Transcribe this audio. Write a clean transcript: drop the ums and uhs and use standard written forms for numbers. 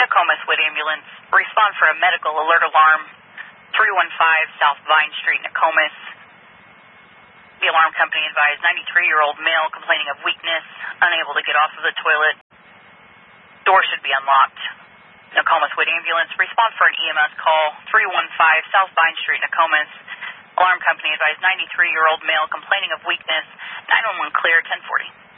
Nokomis Wood Ambulance. Respond for a medical alert alarm. 315 South Vine Street, Nokomis. The alarm company advised 93-year-old male complaining of weakness, unable to get off of the toilet. Door should be unlocked. Nokomis Wood Ambulance. Respond for an EMS call. 315 South Vine Street, Nokomis. Alarm company advised 93-year-old male complaining of weakness. 911 clear, 1040.